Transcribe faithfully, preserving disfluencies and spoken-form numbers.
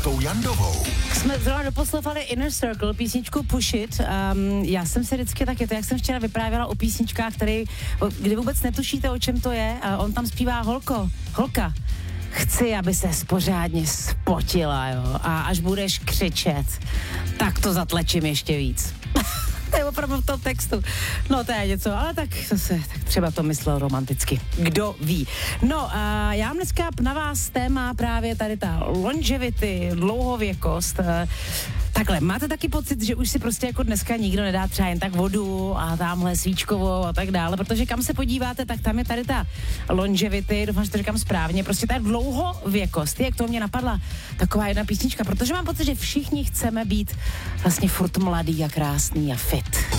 Martou Jandovou. Jsme zrovna doposlouchali Inner Circle, písničku Push It. Um, já jsem si vždycky taky, to jak jsem včera vyprávěla o písničkách, který, kdy vůbec netušíte, o čem to je, a on tam zpívá holko, holka. Chci, aby se pořádně spotila, jo, a až budeš křičet, tak to zatlečím ještě víc. To je opravdu v tom textu. No to je něco, ale tak zase, tak třeba to myslel romanticky. Kdo ví. No a já mám dneska na vás téma právě tady ta longevity, dlouhověkost. Takhle, máte taky pocit, že už si prostě jako dneska nikdo nedá třeba jen tak vodu a tamhle svíčkovou a tak dále, protože kam se podíváte, tak tam je tady ta longevity, doufám, že to říkám správně, prostě ta dlouhověkost. Jak to mě napadla taková jedna písnička, protože mám pocit, že všichni chceme být vlastně furt mladý a krásný a fit.